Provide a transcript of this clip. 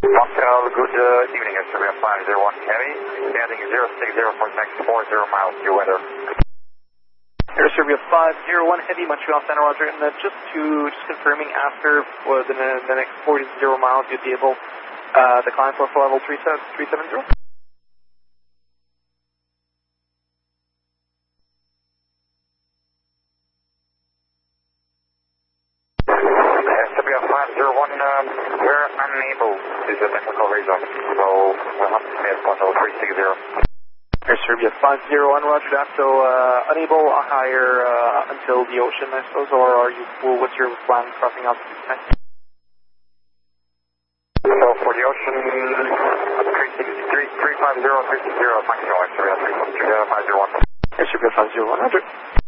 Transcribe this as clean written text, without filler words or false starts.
Montreal, good evening, Serbia 501 Heavy, standing 060 for next 40 miles, your weather. Air Serbia 501 Heavy, Montreal, Santa Roger, and just confirming after the next 40 miles, you'd be able to climb for level 370? Serbia 501, we're unable to the technical reason, so we'll have to stay at level 360. Air Serbia 501, roger that, so unable higher until the ocean, I suppose, or are you, what's your plan crossing out? So for the ocean, 350, 360, maximum, Air Serbia 501. Air Serbia 501, roger.